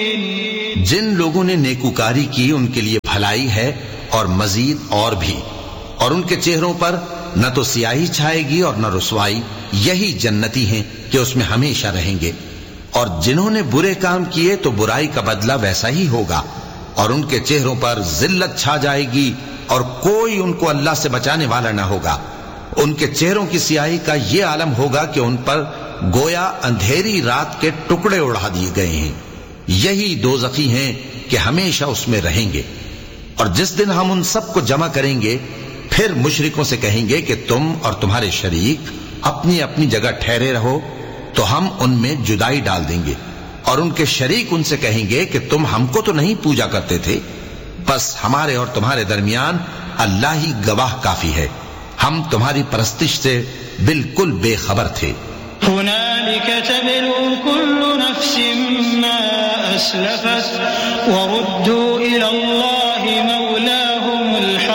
جن لوگوں نے نیکوکاری کی ان کے لیے بھلائی ہے اور مزید اور بھی، اور ان کے چہروں پر نہ تو سیاہی چھائے گی اور نہ رسوائی، یہی جنتی ہیں کہ اس میں ہمیشہ رہیں گے۔ اور جنہوں نے برے کام کیے تو برائی کا بدلہ ویسا ہی ہوگا، اور ان کے چہروں پر ذلت چھا جائے گی اور کوئی ان کو اللہ سے بچانے والا نہ ہوگا۔ ان کے چہروں کی سیاہی کا یہ عالم ہوگا کہ ان پر گویا اندھیری رات کے ٹکڑے اڑا دیے گئے ہیں۔ یہی دوزخی ہیں کہ ہمیشہ اس میں رہیں گے۔ اور جس دن ہم ان سب کو جمع کریں گے، پھر مشرکوں سے کہیں گے کہ تم اور تمہارے شریک اپنی اپنی جگہ ٹھہرے رہو، تو ہم ان میں جدائی ڈال دیں گے۔ اور ان کے شریک ان سے کہیں گے کہ تم ہم کو تو نہیں پوجا کرتے تھے، بس ہمارے اور تمہارے درمیان اللہ ہی گواہ کافی ہے، ہم تمہاری پرستش سے بالکل بے خبر تھے۔ هنالك تبلو كل نفس ما أسلفت وردوا